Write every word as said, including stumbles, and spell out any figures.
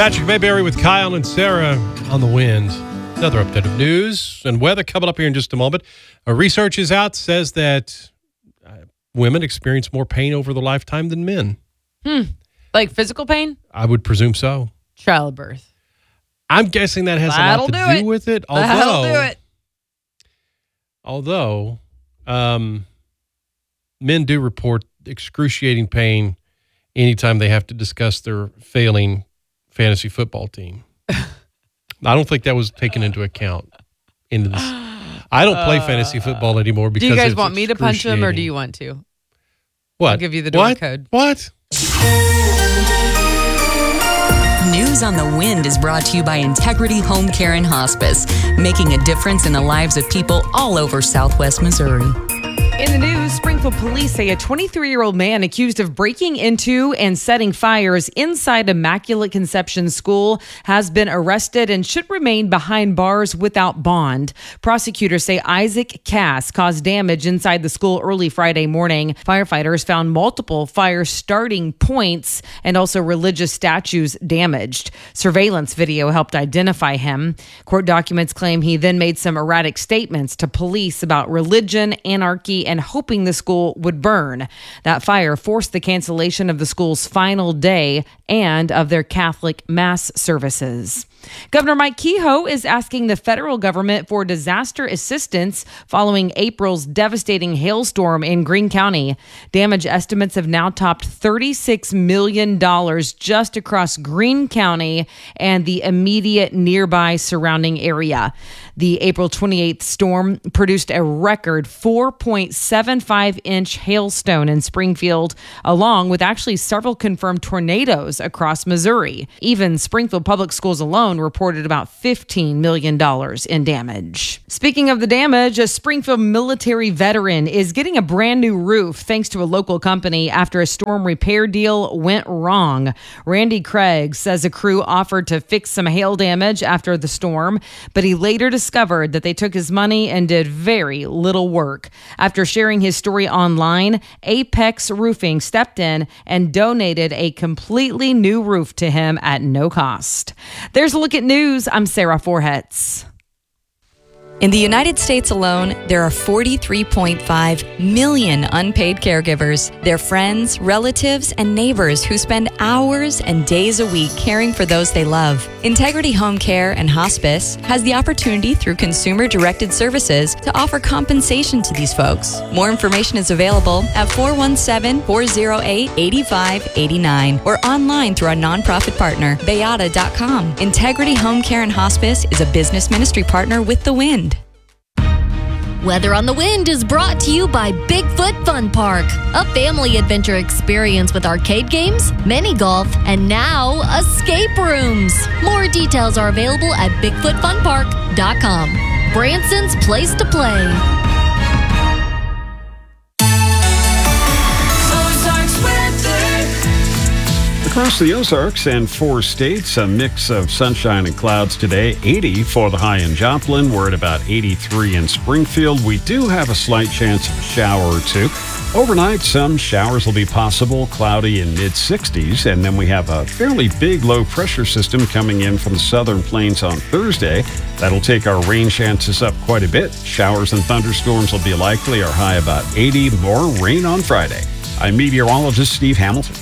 Patrick Mayberry with Kyle and Sarah on the wind. Another update of news and weather coming up here in just a moment. A research is out, says that uh, women experience more pain over the lifetime than men. Hmm. Like physical pain? I would presume so. Childbirth. I'm guessing that has That'll a lot to do do it. with it. Although, That'll do it. Although, um, men do report excruciating pain anytime they have to discuss their failing fantasy football team. I don't think that was taken into account into this. I don't play fantasy football anymore because Do you guys it's want me to punch him, or do excruciating. you want to? What? I'll give you the door what? code. What? News on the Wind is brought to you by Integrity Home Care and Hospice, making a difference in the lives of people all over Southwest Missouri. In the news, Springfield police say a twenty-three-year-old man accused of breaking into and setting fires inside Immaculate Conception School has been arrested and should remain behind bars without bond. Prosecutors say Isaac Cass caused damage inside the school early Friday morning. Firefighters found multiple fire starting points and also religious statues damaged. Surveillance video helped identify him. Court documents claim he then made some erratic statements to police about religion, anarchy, and hoping the school would burn. That fire forced the cancellation of the school's final day and of their Catholic Mass services. Governor Mike Kehoe is asking the federal government for disaster assistance following April's devastating hailstorm in Greene County. Damage estimates have now topped thirty-six million dollars just across Greene County and the immediate nearby surrounding area. The April twenty-eighth storm produced a record four point seven five inch hailstone in Springfield, along with actually several confirmed tornadoes across Missouri. Even Springfield Public Schools alone reported about fifteen million dollars in damage. Speaking of the damage, a Springfield military veteran is getting a brand new roof thanks to a local company after a storm repair deal went wrong. Randy Craig says a crew offered to fix some hail damage after the storm, but he later discovered that they took his money and did very little work. After sharing his story online, Apex Roofing stepped in and donated a completely new roof to him at no cost. There's a look at news. I'm Sarah Forhetz. In the United States alone, there are forty-three point five million unpaid caregivers. They're friends, relatives, and neighbors who spend hours and days a week caring for those they love. Integrity Home Care and Hospice has the opportunity through consumer-directed services to offer compensation to these folks. More information is available at four one seven, four oh eight, eight five eight nine or online through our nonprofit partner, Beata dot com. Integrity Home Care and Hospice is a business ministry partner with The Wind. Weather on the Wind is brought to you by Bigfoot Fun Park, a family adventure experience with arcade games, mini golf, and now escape rooms. More details are available at bigfoot fun park dot com. Branson's place to play. Across the Ozarks and four states, a mix of sunshine and clouds today. eighty for the high in Joplin. We're at about eighty-three in Springfield. We do have a slight chance of a shower or two. Overnight, some showers will be possible, cloudy in mid-sixties. And then we have a fairly big low-pressure system coming in from the southern plains on Thursday. That'll take our rain chances up quite a bit. Showers and thunderstorms will be likely. Our high about eighty. More rain on Friday. I'm meteorologist Steve Hamilton.